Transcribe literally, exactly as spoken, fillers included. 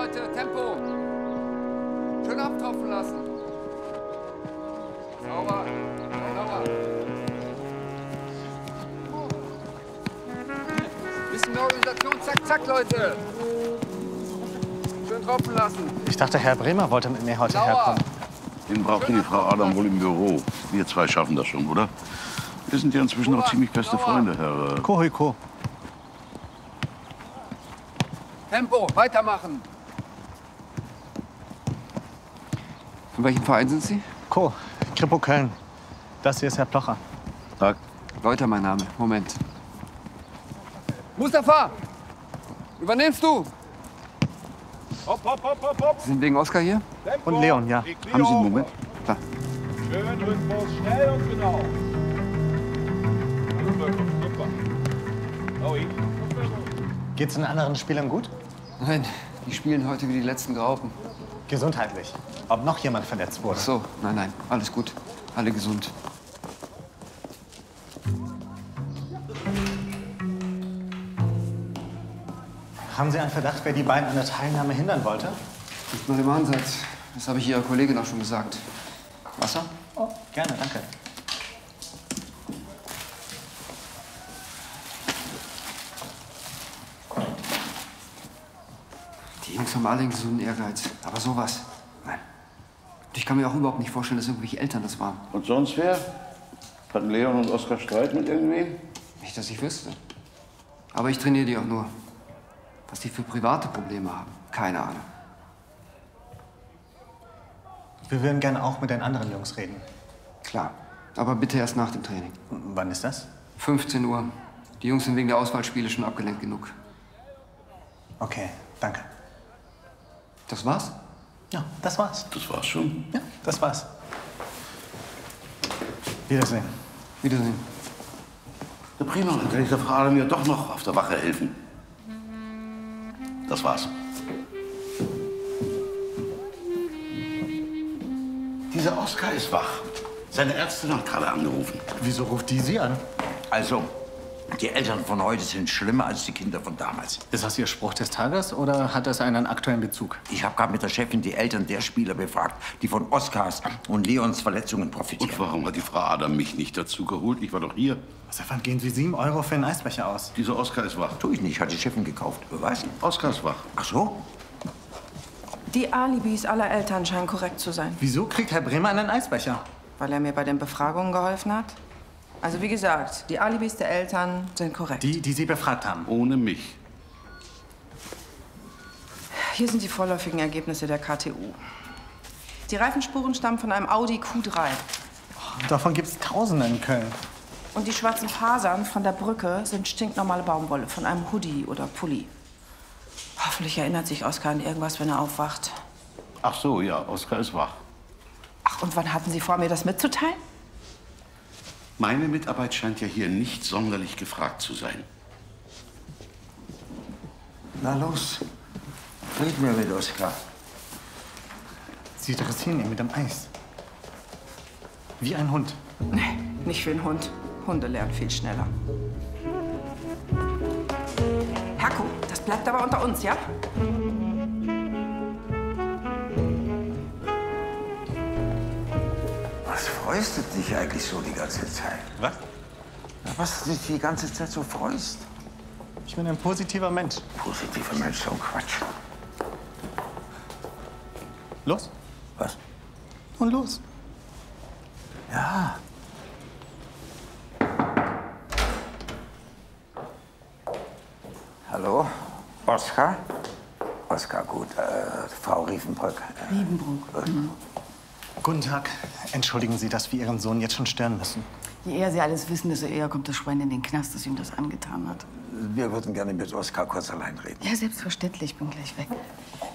Leute, Tempo! Schön abtropfen lassen. Sauber, sauber. Bisschen mehr Organisation, zack, zack, Leute. Schön tropfen lassen. Ich dachte, Herr Bremer wollte mit mir heute Sauer. herkommen. Den braucht die Frau Adam wohl im Büro. Wir zwei schaffen das schon, oder? Wir sind ja inzwischen noch ziemlich beste Freunde, Herr... Kohiko. Tempo, weitermachen. Von welchem Verein sind Sie? Co. Kripo Köln. Das hier ist Herr Plocher. Tag. Reuter, mein Name. Moment. Mustafa! Übernimmst du? Hopp, hopp, hopp, hopp, hopp. Sie sind wegen Oskar hier? Tempo. Und Leon, ja. Haben Sie einen Moment? Da. Schön Rhythmus, schnell und genau. Super. Oi. Geht's den anderen Spielern gut? Nein, die spielen heute wie die letzten Graupen. Gesundheitlich. Ob noch jemand verletzt wurde? Ach so, nein, nein, alles gut. Alle gesund. Haben Sie einen Verdacht, wer die beiden an der Teilnahme hindern wollte? Nicht mal im Ansatz. Das habe ich Ihrer Kollegin auch schon gesagt. Wasser? Oh, gerne, danke. Die Jungs haben alle einen gesunden Ehrgeiz. Aber sowas, nein. Und ich kann mir auch überhaupt nicht vorstellen, dass irgendwelche Eltern das waren. Und sonst wer? Hatten Leon und Oskar Streit mit irgendwem? Nicht, dass ich wüsste. Aber ich trainiere die auch nur. Was die für private Probleme haben, keine Ahnung. Wir würden gerne auch mit den anderen Jungs reden. Klar, aber bitte erst nach dem Training. Wann ist das? fünfzehn Uhr. Die Jungs sind wegen der Auswahlspiele schon abgelenkt genug. Okay, danke. Das war's? Ja, das war's. Das war's schon. Ja, das war's. Wiedersehen. Wiedersehen. Ja, prima, dann kann ich der Frau Adam ja doch noch auf der Wache helfen. Das war's. Dieser Oskar ist wach. Seine Ärztin hat gerade angerufen. Wieso ruft die Sie an? Also, die Eltern von heute sind schlimmer als die Kinder von damals. Ist das Ihr Spruch des Tages oder hat das einen aktuellen Bezug? Ich habe gerade mit der Chefin die Eltern der Spieler befragt, die von Oskars und Leons Verletzungen profitieren. Und warum hat die Frau Adam mich nicht dazu geholt? Ich war doch hier. Seit wann gehen Sie sieben Euro für einen Eisbecher aus? Dieser Oskar ist wach. Tu ich nicht, hat die Chefin gekauft. Was? Oskar ist wach. Ach so? Die Alibis aller Eltern scheinen korrekt zu sein. Wieso kriegt Herr Bremer einen Eisbecher? Weil er mir bei den Befragungen geholfen hat. Also wie gesagt, die Alibis der Eltern sind korrekt. Die, die Sie befragt haben? Ohne mich. Hier sind die vorläufigen Ergebnisse der K T U. Die Reifenspuren stammen von einem Audi Q drei. Davon gibt es Tausende in Köln. Und die schwarzen Fasern von der Brücke sind stinknormale Baumwolle von einem Hoodie oder Pulli. Hoffentlich erinnert sich Oskar an irgendwas, wenn er aufwacht. Ach so, ja, Oskar ist wach. Ach, und wann hatten Sie vor, mir das mitzuteilen? Meine Mitarbeit scheint ja hier nicht sonderlich gefragt zu sein. Na los, red mir mit Oskar. Sie dressieren ihn mit dem Eis. Wie ein Hund. Nee, nicht für einen Hund. Hunde lernen viel schneller. Herko, das bleibt aber unter uns, ja? Was freust du dich eigentlich so die ganze Zeit? Was? Na, was du dich die ganze Zeit so freust? Ich bin ein positiver Mensch. Positiver Mensch, so ein Quatsch. Los. Was? Und los. Ja. Hallo? Oskar? Oskar, gut. Äh, Frau Riefenbrück. Äh, Riebenbrook. Mhm. Guten Tag. Entschuldigen Sie, dass wir Ihren Sohn jetzt schon stören müssen. Je eher Sie alles wissen, desto eher kommt das Schwein in den Knast, das ihm das angetan hat. Wir würden gerne mit Oskar kurz allein reden. Ja, selbstverständlich. Ich bin gleich weg.